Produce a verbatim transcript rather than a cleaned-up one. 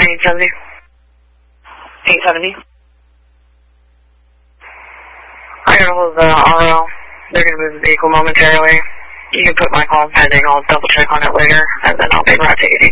eight seventy. eight seventy. I got a hold of the R L. They're going to move the vehicle momentarily. You can put my call pending. I'll double check on it later, and then I'll be right to you.